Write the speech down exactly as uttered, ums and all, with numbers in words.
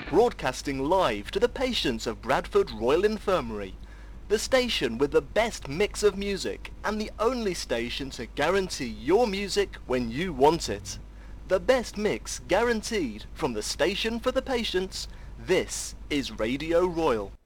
broadcasting live to the patients of Bradford Royal Infirmary. The station with the best mix of music and the only station to guarantee your music when you want it. The best mix guaranteed from the station for the patients. This is Radio Royal.